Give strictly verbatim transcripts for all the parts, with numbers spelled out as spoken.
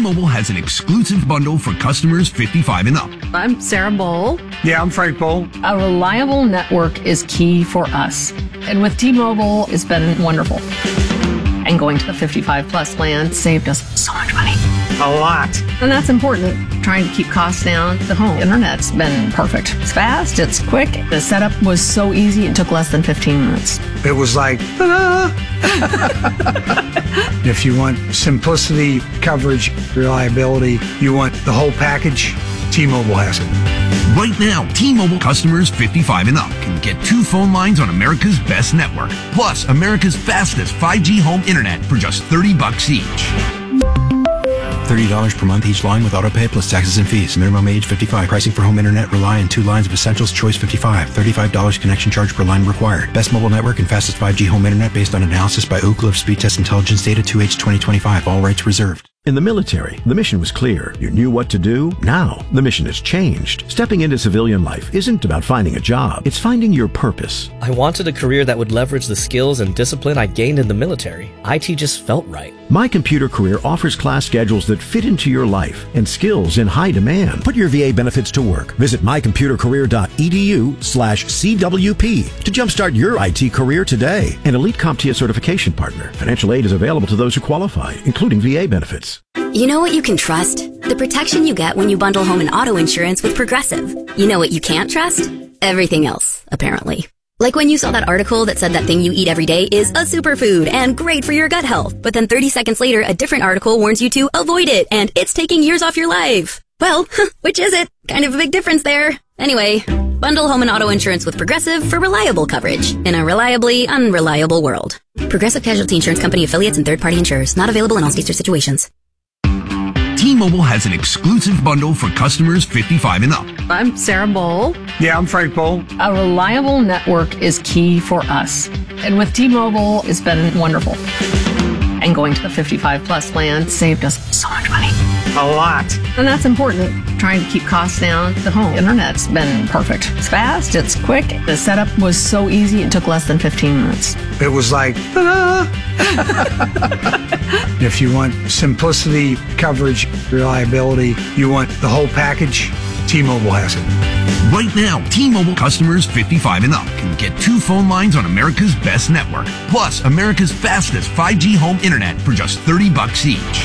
T-Mobile has an exclusive bundle for customers fifty-five and up. I'm Sarah Bowl. Yeah, I'm Frank Bowl. A reliable network is key for us. And with T-Mobile, it's been wonderful. And going to the fifty-five plus plan saved us so much money. A lot. And that's important. Trying to keep costs down. The home internet's been perfect. It's fast, it's quick. The setup was so easy, it took less than fifteen minutes. It was like, ta-da! If you want simplicity, coverage, reliability, you want the whole package, T-Mobile has it. Right now, T-Mobile customers fifty-five and up can get two phone lines on America's best network, plus America's fastest five G home internet for just thirty bucks each. thirty dollars per month each line with autopay plus taxes and fees. Minimum age fifty-five. Pricing for home internet rely on two lines of Essentials Choice fifty-five. thirty-five dollars connection charge per line required. Best mobile network and fastest five G home internet based on analysis by Ookla of Speed Test Intelligence Data two H twenty twenty-five. All rights reserved. In the military, the mission was clear. You knew what to do. Now, the mission has changed. Stepping into civilian life isn't about finding a job. It's finding your purpose. I wanted a career that would leverage the skills and discipline I gained in the military. I T just felt right. My Computer Career offers class schedules that fit into your life and skills in high demand. Put your V A benefits to work. Visit mycomputercareer.edu slash CWP to jumpstart your I T career today. An Elite CompTIA certification partner. Financial aid is available to those who qualify, including V A benefits. You know what you can trust? The protection you get when you bundle home and auto insurance with Progressive. You know what you can't trust? Everything else, apparently. Like when you saw that article that said that thing you eat every day is a superfood and great for your gut health, but then thirty seconds later, a different article warns you to avoid it and it's taking years off your life. Well, which is it? Kind of a big difference there. Anyway, bundle home and auto insurance with Progressive for reliable coverage in a reliably unreliable world. Progressive Casualty Insurance Company affiliates and third-party insurers. Not available in all states or situations. T-Mobile has an exclusive bundle for customers fifty-five and up. I'm Sarah Bowl. Yeah, I'm Frank Bowl. A reliable network is key for us. And with T-Mobile, it's been wonderful. And going to the fifty-five plus plan saved us so much money. A lot. And that's important. Trying to keep costs down. The home internet's been perfect. It's fast, it's quick. The setup was so easy, it took less than fifteen minutes. It was like, ta-da! If you want simplicity, coverage, reliability, you want the whole package, T-Mobile has it. Right now, T-Mobile customers fifty-five and up can get two phone lines on America's best network, plus America's fastest five G home internet for just thirty bucks each.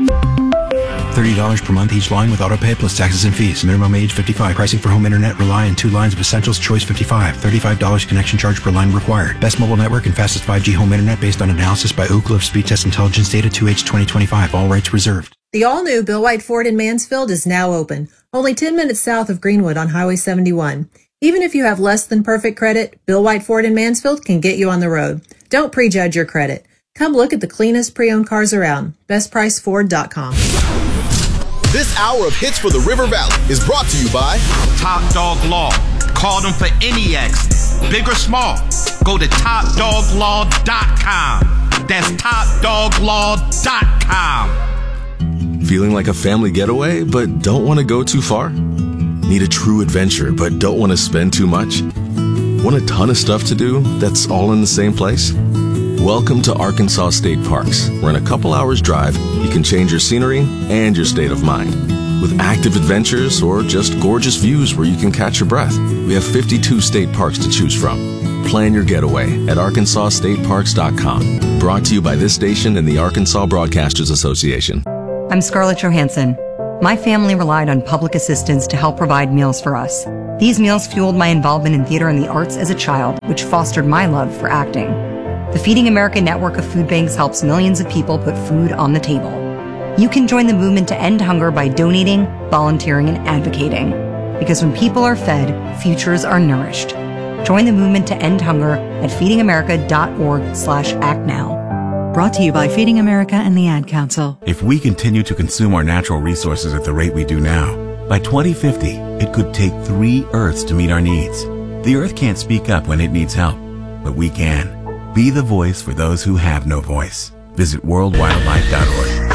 thirty dollars per month each line with autopay plus taxes and fees. Minimum age fifty-five. Pricing for home internet rely on two lines of Essentials Choice fifty-five. thirty-five dollars connection charge per line required. Best mobile network and fastest five G home internet based on analysis by Ookla of Speed Test Intelligence Data two H twenty twenty-five. All rights reserved. The all-new Bill White Ford in Mansfield is now open, only ten minutes south of Greenwood on Highway seventy-one. Even if you have less than perfect credit, Bill White Ford in Mansfield can get you on the road. Don't prejudge your credit. Come look at the cleanest pre-owned cars around. best price ford dot com. This hour of Hits for the River Valley is brought to you by Top Dog Law. Call them for any accident, big or small. Go to top dog law dot com. That's top dog law dot com. Feeling like a family getaway, but don't want to go too far? Need a true adventure, but don't want to spend too much? Want a ton of stuff to do that's all in the same place? Welcome to Arkansas State Parks, where in a couple hours drive, you can change your scenery and your state of mind. With active adventures or just gorgeous views where you can catch your breath, we have fifty-two state parks to choose from. Plan your getaway at arkansas state parks dot com. Brought to you by this station and the Arkansas Broadcasters Association. I'm Scarlett Johansson. My family relied on public assistance to help provide meals for us. These meals fueled my involvement in theater and the arts as a child, which fostered my love for acting. The Feeding America network of food banks helps millions of people put food on the table. You can join the movement to end hunger by donating, volunteering, and advocating. Because when people are fed, futures are nourished. Join the movement to end hunger at feeding america dot org slash act now. Brought to you by Feeding America and the Ad Council. If we continue to consume our natural resources at the rate we do now, by twenty fifty, it could take three Earths to meet our needs. The Earth can't speak up when it needs help, but we can. Be the voice for those who have no voice. Visit world wildlife dot org.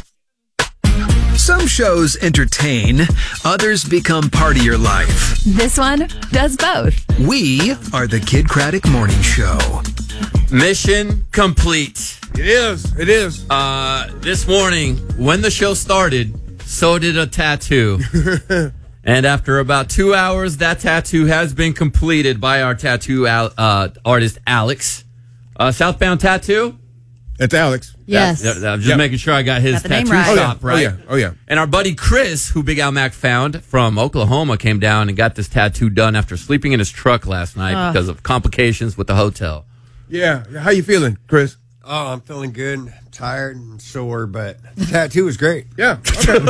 Some shows entertain, others become part of your life. This one does both. We are the Kid Craddock Morning Show. Mission complete. It is. It is. Uh, this morning, when the show started, so did a tattoo. And after about two hours, that tattoo has been completed by our tattoo al- uh, artist, Alex. Uh, Southbound Tattoo? That's Alex. Yes. Yeah, I'm just Yep. making sure I got his Got the name tattoo right. shop Oh, right. yeah. Oh, yeah. And our buddy Chris, who Big Al Mac found from Oklahoma, came down and got this tattoo done after sleeping in his truck last night Uh. because of complications with the hotel. Yeah. How you feeling, Chris? Oh, I'm feeling good. I'm tired and sore, but the tattoo was great. Yeah. Okay.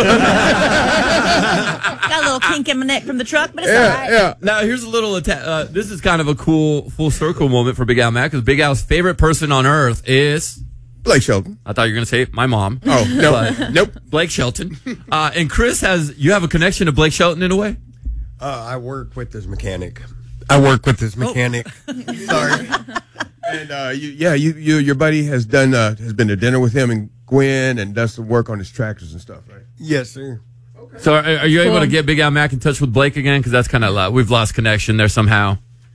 Got a little kink in my neck from the truck, but it's yeah. all right. Yeah. Now, here's a little atta- uh, this is kind of a cool full circle moment for Big Al Mac because Big Al's favorite person on earth is Blake Shelton. I thought you were going to say my mom. Oh, no. But Nope. Blake Shelton. Uh, and Chris has, you have a connection to Blake Shelton in a way? Uh, I work with his mechanic. I work with his mechanic. Sorry. And uh, you, yeah, you, you, your buddy has done uh, has been to dinner with him and Gwen and does some work on his tractors and stuff, right? Yes, sir. So are, are you Cool. able to get Big Al Mac in touch with Blake again? Because that's kind of, uh, we've lost connection there somehow.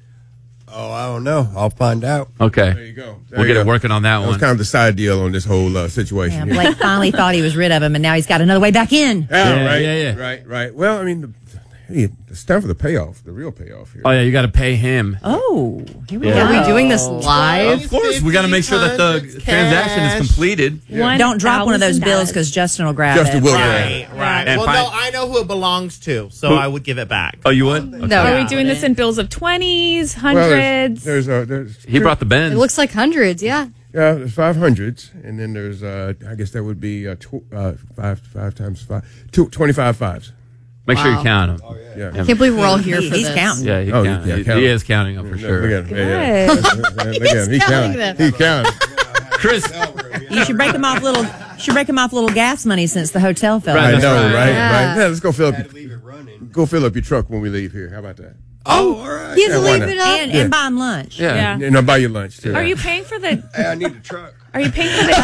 Oh, I don't know. I'll find out. Okay. There you go. There We'll you get it go. working on that, That was one. kind of the side deal on this whole uh, situation. Yeah, here. Blake finally thought he was rid of him, and now he's got another way back in. Yeah, Yeah, right, yeah, yeah. right, right. Well, I mean, the, hey, it's time for the payoff, the real payoff here. Oh, yeah, you got to pay him. Oh, here we Yeah. go. Are we doing this live? Of course, we got to make sure that the transaction is completed. Yeah. Don't drop one of those bills because Justin will grab Justin it. will. Right, right. And Well, fi- no, I know who it belongs to, so Who? I would give it back. Oh, you would? No, Are yeah. we doing this in bills of twenties, Well, hundreds? there's, there's, uh, there's He brought the Benz. It looks like hundreds, yeah. yeah, there's five hundreds, and then there's uh, I guess that would be uh, tw- uh, five five times five, two, twenty-five fives. Make sure you Wow. count them. Yeah. I can't believe we're all here He- for he's this. counting. Yeah, he, Oh, count- yeah, he- count he 'em. is counting them for Yeah, sure. Look at him. Yeah, yeah. Look at him. He counting counted. them. He counted. Chris, You should break him off little. Should break him off little gas money since the hotel fell. Right. I That's know, right. right? Yeah. Right. Yeah, let's go fill up. Had to leave it running. Go fill up your truck when we leave here. How about that? Oh, all right. You have Yeah, to why leave not? it up. And, Yeah. and buy him lunch. yeah. Yeah. And I'll buy you lunch too. Are you paying for the? Hey, I need a truck. Are you paying for the?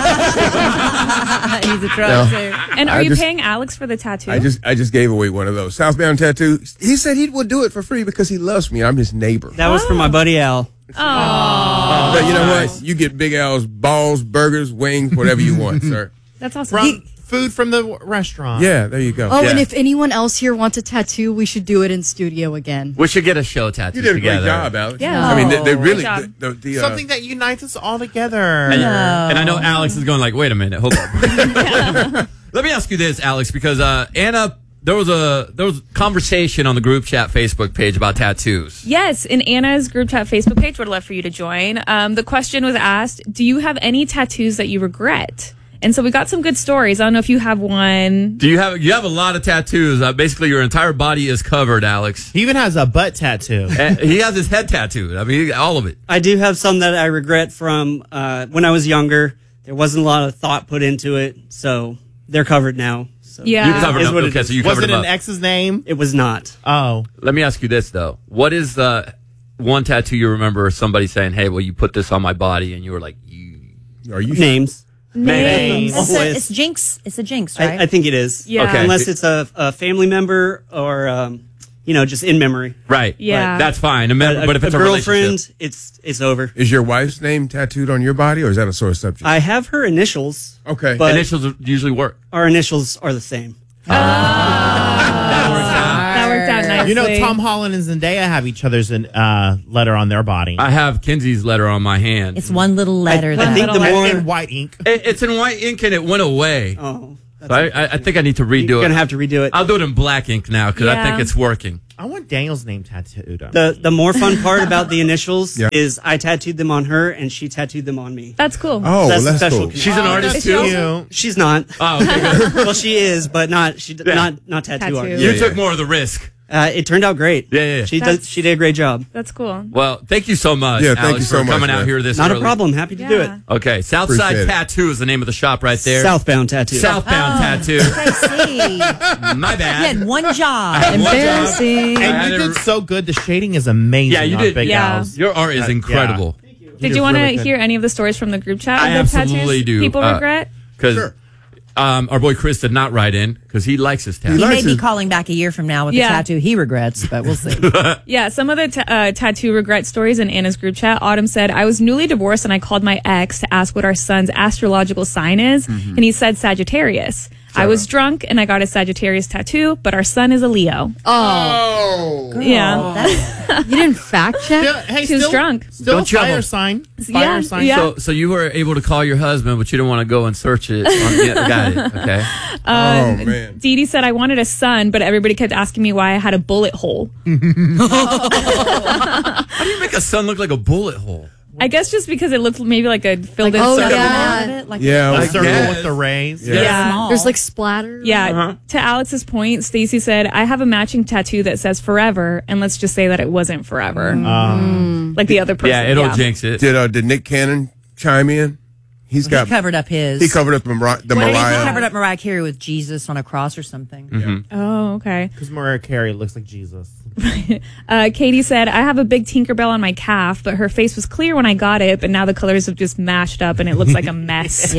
He's a truck No. too. And are I you just- paying Alex for the tattoo? I just I just gave away one of those Southbound Tattoo. He said he would do it for free because he loves me. I'm his neighbor. That was for my buddy Al. Oh, But you know what? You get Big Al's balls, burgers, wings, whatever you want, sir. that's awesome. From food from the w- restaurant. Yeah, there you go. Oh, Yeah. and if anyone else here wants a tattoo, we should do it in studio again. We should get a show tattoo You did a together. great job, Alex. Yeah. I mean, they, they Oh. really Good the, job. the, the, uh, Something that unites us all together. And, and I know Alex is going like, wait a minute, hold on. Let me ask you this, Alex, because uh, Anna, there was a there was conversation on the group chat Facebook page about tattoos. Yes, in Anna's group chat Facebook page, would love for you to join. Um, the question was asked: do you have any tattoos that you regret? And so we got some good stories. I don't know if you have one. Do you have you have a lot of tattoos? Uh, basically, your entire body is covered, Alex. He even has a butt tattoo. And he has his head tattooed. I mean, all of it. I do have some that I regret from uh, when I was younger. There wasn't a lot of thought put into it, so they're covered now. So Yeah. You covered Is up. what it Okay, is. so you Was covered it him an up. ex's name? It was not. Oh. Let me ask you this though: what is the one tattoo you remember somebody saying, "Hey, well, you put this on my body," and you were like, you... Are you Names. Names. It's, a, Always. it's jinx. It's a jinx, right? I, I think it is. Yeah. Okay. Unless it's a, a family member or, um, you know, just in memory. Right. Yeah. Right. That's fine. And But, but, but if it's a, girlfriend, relationship, it's it's over. Is your wife's name tattooed on your body, or is that a sore subject? I have her initials. Okay. But initials usually work. our initials are the same. That worked out nicely. You know, Tom Holland and Zendaya have each other's uh, letter on their body. I have Kinsey's letter on my hand. It's one little letter. I though. think the And more in white ink. It, it's in white ink and it went away. oh, So I, I, I think I need to redo you're it. gonna have to redo it. I'll do it in black ink now because I Yeah. think it's working. I want Daniel's name tattooed on. The the more fun part about the initials Yeah. is I tattooed them on her and she tattooed them on me. That's cool. Oh, That's well, that's special cool. connection. She's an artist Is she too. also- She's not. Oh, okay, good. Well, she is, but not she Yeah. not not tattoo, Tattoo. artist. You Yeah, took yeah. more of the risk. Uh, it turned out great. Yeah, yeah, yeah. She That's- does. She did a great job. That's cool. Well, thank you so much, Yeah, thank Alex, you so for much, coming out man. here this Not early. a problem. Happy to do it. Yeah. Okay, Southside Appreciate it. Tattoo is the name of the shop right there. Southbound tattoo. Southbound Tattoo. Tracy. You My bad. had one job. I had one job. Embarrassing. I had And you it- did so good. The shading is amazing. Yeah, you on did. Big Yeah. Al's. Your art is Uh, incredible. Did you want to hear any of the stories from the group chat? I of the absolutely tattoos do. People Uh, regret. Because Sure. Um, our boy Chris did not write in because he likes his tattoo. He may be calling back a year from now with Yeah. a tattoo he regrets, but we'll see. Yeah, some of the ta- uh, tattoo regret stories in Anna's group chat. Autumn said, I was newly divorced and I called my ex to ask what our son's astrological sign is, Mm-hmm. and he said Sagittarius. I was drunk and I got a Sagittarius tattoo, but our son is a Leo. Oh. Girl, yeah. You didn't fact check? Yeah, hey, She was still- drunk. Still Don't you have fire a- sign. Yeah, Fire sign. yeah. So, so you were able to call your husband, but you didn't want to go and search it. On, yeah, got it. Okay. Um, Oh, man. Dee Dee said, I wanted a son, but everybody kept asking me why I had a bullet hole. How do you make a sun look like a bullet hole? I guess just because it looked maybe like a filled in oh, circle. yeah. Like Yeah, a I circle guess. with the rays. Yeah. There's like splatter. Yeah. Uh-huh. To Alex's point, Stacy said, I have a matching tattoo that says forever, and let's just say that it wasn't forever. Um, like the other person. Yeah, it'll jinx it. Did uh, did Nick Cannon chime in? He's He got covered up his. He covered up the, Mar- the What did he- Mariah. He covered up Mariah Carey with Jesus on a cross or something. Oh, okay. Because Mariah Carey looks like Jesus. Uh, Katie said, I have a big Tinkerbell on my calf, but her face was clear when I got it, but now the colors have just mashed up and it looks like a mess.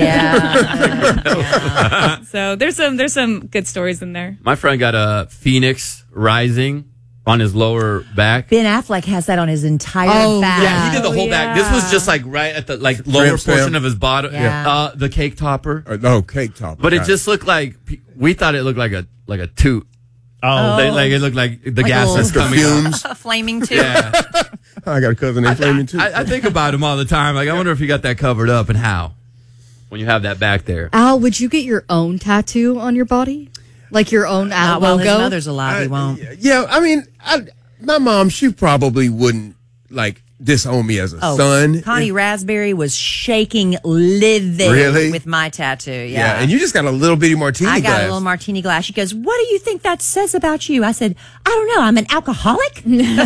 Yeah. So there's some there's some good stories in there. My friend got a Phoenix Rising on his lower back. Ben Affleck has that on his entire back. Yeah, he did the whole back. This was just like right at the like lower Tramp stamp. portion of his bottom. Yeah. Uh, the cake topper. Uh, no, cake topper. But it Got just looked like we thought it looked like a like a toot. Oh, They- like it looked like the Like a gas little- that's coming out. fumes. A flaming too. Yeah, I got a cousin named Flaming too. I, I think about him all the time. Like I wonder if he got that covered up and how when you have that back there. Al, would you get your own tattoo on your body? Like your own Al Not while his logo? mother's alive, he won't. Yeah, I mean, I, my mom, she probably wouldn't like disown me as a Oh, son. Connie Raspberry was shaking livid Really? with my tattoo. Yeah. Yeah, and you just got a little bitty martini I got glass. a little martini glass. She goes, "What do you think that says about you?" I said, "I don't know. I'm an alcoholic."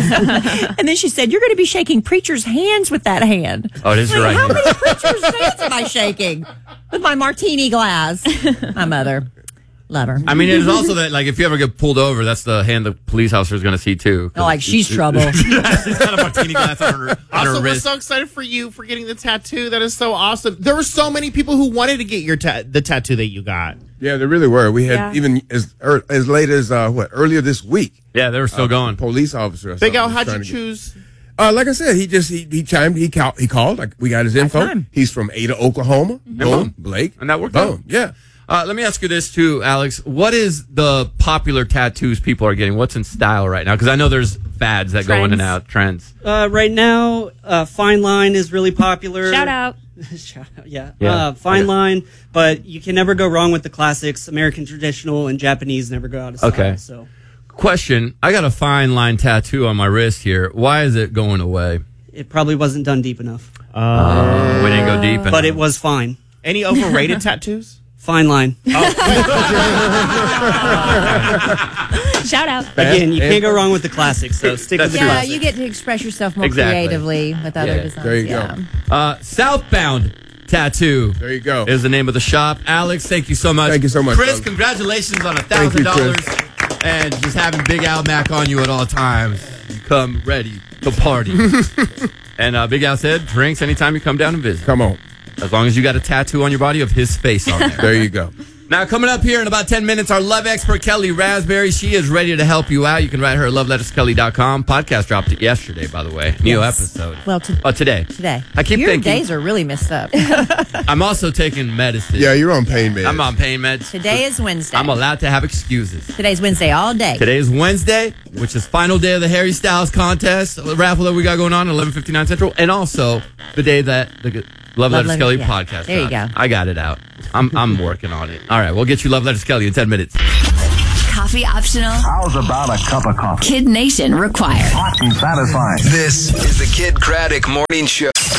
And then she said, "You're going to be shaking preachers' hands with that hand." Oh, it is Like, right. how many preachers' hands am I shaking with my martini glass? My mother, love her. I mean, it's also that like if you ever get pulled over, that's the hand the police officer is going to see too. Oh, like she's trouble. Yeah, she's got a martini glass on her, on Also, her we're wrist. so excited for you for getting the tattoo. That is so awesome. There were so many people who wanted to get your ta- the tattoo that you got. Yeah, there really were. We had Yeah. even as er, as late as uh, what earlier this week. Yeah, they were still uh, going. Police officer. Or Big something Al, was how'd you trying to get- choose? Uh, like I said, he just he, he chimed. He called. He called. Like we got his info. time. He's from Ada, Oklahoma. Boom, Blake, And that worked Boom. out. Yeah. Uh, let me ask you this too, Alex. What is the popular tattoos people are getting? What's in style right now? Because I know there's fads that go in and Trends. out, trends. Uh, right now, uh, Fine Line is really popular. Shout out. Shout out, yeah. Yeah. Uh, Fine Okay. Line, but you can never go wrong with the classics. American traditional and Japanese never go out of style. Okay. So Question: I got a fine line tattoo on my wrist here. Why is it going away? it probably wasn't done deep enough. Uh, we didn't go deep enough. But it was fine. Any overrated tattoos? Fine Line. Shout out. Again, you And- can't go wrong with the classics, so stick with the Yeah, classics. you get to express yourself more Exactly. creatively with other Yeah, designs. there you yeah. go. Uh, Southbound Tattoo. There you go. Is the name of the shop. Alex, thank you so much. Thank you so much, Chris, brother. congratulations on a Thank thousand you, dollars. Chris. And just having Big Al Mac on you at all times. You come ready to party. And uh, Big Al said, drinks anytime you come down and visit. Come on. As long as you got a tattoo on your body of his face on there. There you go. Now, coming up here in about ten minutes, our love expert, Kelly Raspberry. She is ready to help you out. You can write her at love letters kelly dot com. Podcast dropped it yesterday, by the way. New Yes. episode. Well, to- Oh, today. today. I keep Your thinking. days are really messed up. I'm also taking medicine. Yeah, you're on pain meds. I'm on pain meds. Today is Wednesday. I'm allowed to have excuses. Today's Wednesday all day. Today is Wednesday, which is final day of the Harry Styles contest the raffle that we got going on at eleven fifty-nine Central, and also the day that the Love, Love Letters Letters, Kelly yeah. podcast. There you drops. go. I got it out. I'm I'm working on it. All right, we'll get you Love Letters Kelly in ten minutes. Coffee optional. How's about a cup of coffee? Kid Nation required. Hot and satisfying. This is the Kid Craddock Morning Show.